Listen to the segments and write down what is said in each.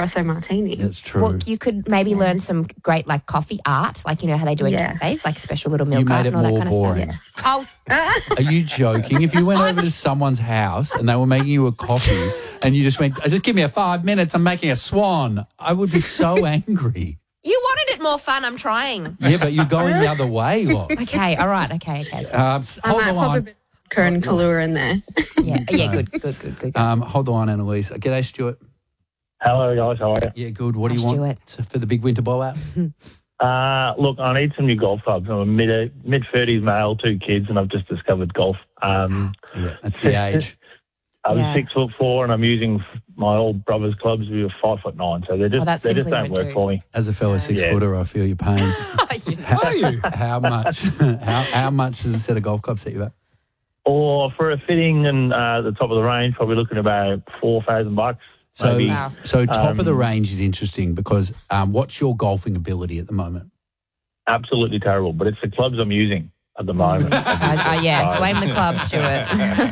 espresso martini. That's true. Well, you could maybe learn some great coffee art, how they do in cafes, special little milk art and all that kind boring. of stuff. Oh, Are you joking? If you went over to someone's house and they were making you a coffee and you just went, just give me 5 minutes, I'm making a swan, I would be so angry. you wanted it more fun. I'm trying. Yeah, but you're going the other way, Loz. Okay, all right. Okay. Hold the line. Kern and Kahlua in there. Yeah, good. Hold the line, Annalise. G'day, Stuart. Hello, guys. How are you? Yeah, good. What do you want for the big winter blowout? Look, I need some new golf clubs. I'm a mid-30s male, 2 kids, and I've just discovered golf. Yeah, that's the age. I'm 6'4", and I'm using my old brother's clubs. We were 5'9", so they just don't work for me. As a fellow 6-footer, I feel your pain. Are you? How much? How much does a set of golf clubs set you at? Or for a fitting and the top of the range, probably looking about $4,000. So top of the range is interesting because what's your golfing ability at the moment? Absolutely terrible, but it's the clubs I'm using at the moment. Blame the club, Stuart.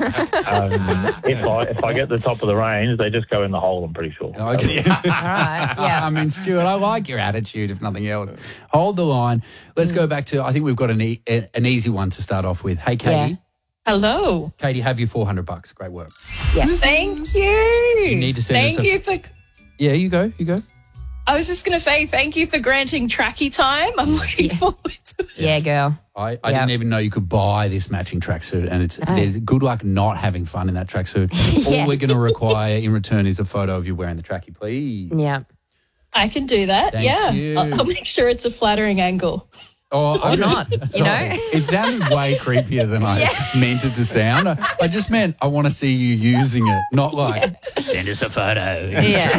If I get the top of the range, they just go in the hole, I'm pretty sure. Okay. All right, yeah. I mean, Stuart, I like your attitude, if nothing else. Hold the line. Let's go back to, I think we've got an easy one to start off with. Hey, Katie. Yeah. Hello. Katie, have your $400. Great work. Yeah. Thank you. You need to send Thank you for... Yeah, you go. I was just going to say thank you for granting tracky time. I'm looking forward to it. Yeah, girl. I didn't even know you could buy this matching tracksuit, and there's good luck not having fun in that tracksuit. All we're going to require in return is a photo of you wearing the trackie, please. Yeah. I can do that. Thank you. I'll make sure it's a flattering angle. Or not, you know? It sounded way creepier than I meant it to sound. I just meant I want to see you using it, not send us a photo. Yeah.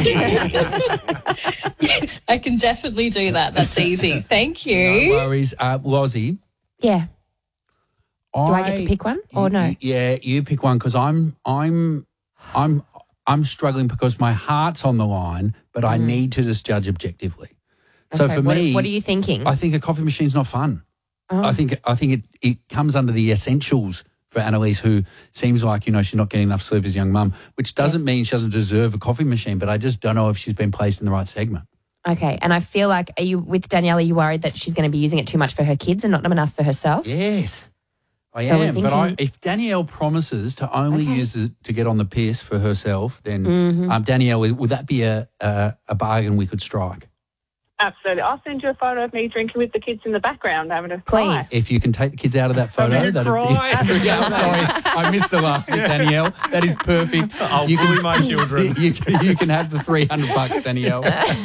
I can definitely do that. That's easy. Thank you. No worries. Lozzie. Yeah. Do I get to pick one or no? Yeah, you pick one because I'm struggling because my heart's on the line, but I need to just judge objectively. So for me, what are you thinking? I think a coffee machine's not fun. I think it comes under the essentials for Annalise, who seems like, she's not getting enough sleep as a young mum, which doesn't mean she doesn't deserve a coffee machine, but I just don't know if she's been placed in the right segment. Okay, and I feel like, with Danielle, are you worried that she's going to be using it too much for her kids and not enough for herself? Yes, I am. But if Danielle promises to only use it to get on the piss for herself, then Danielle, would that be a bargain we could strike? Absolutely. I'll send you a photo of me drinking with the kids in the background having a Please. If you can take the kids out of that photo. That'd be, yeah, I'm sorry. I missed the laugh, Danielle. That is perfect. I'll bully my children. You can have the $300, Danielle.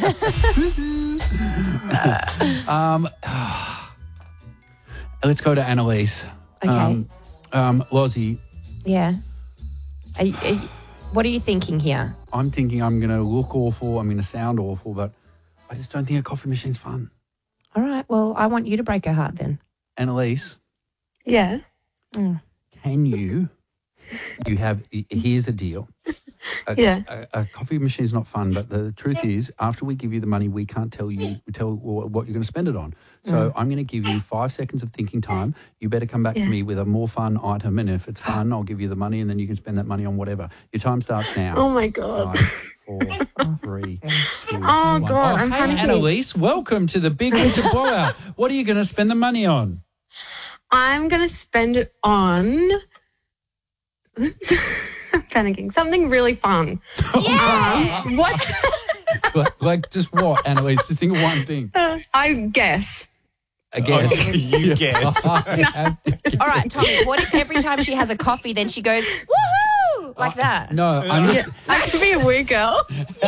Let's go to Annalise. Okay. Lozzie. Yeah. What are you thinking here? I'm thinking I'm going to look awful. I'm going to sound awful, but I just don't think a coffee machine's fun. All right. Well, I want you to break her heart then. Annalise. Yeah. Can you here's the deal. A coffee machine's not fun, but the truth is, after we give you the money, we can't tell what you're going to spend it on. So I'm going to give you 5 seconds of thinking time. You better come back to me with a more fun item, and if it's fun, I'll give you the money, and then you can spend that money on whatever. Your time starts now. Oh, my God. 5, 4, 3, 2, 1. God, I'm hey, Annalise, welcome to the Big Winter Blowout. What are you going to spend the money on? I'm going to spend it on... I'm panicking. Something really fun. Yeah. What? like just what, Annalise? Just think of one thing. I guess. I guess. You guess. All right, Tommy, what if every time she has a coffee, then she goes, woohoo, like that? No, I'm just... I could be a woo girl.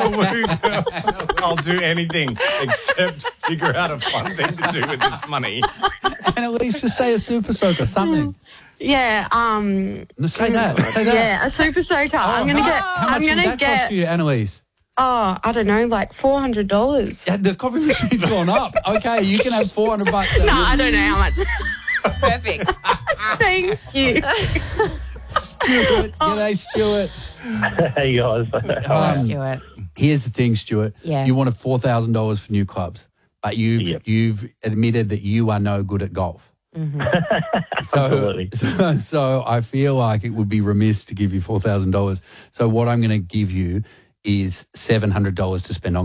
I'll do anything except figure out a fun thing to do with this money. Annalise, just say a super soaker, something. Yeah. No, say that. Say that. Yeah, a super soaker. How much would that cost you, Annalise? Oh, I don't know, like $400. Yeah, the coffee machine's gone up. Okay, you can have $400. No, I don't know how much. Perfect. Thank you. Stuart. G'day, Stuart. Hey, guys. Stuart. Here's the thing, Stuart. Yeah. You wanted $4,000 for new clubs, but you've admitted that you are no good at golf. Absolutely. So I feel like it would be remiss to give you $4,000. So what I'm going to give you is $700 to spend on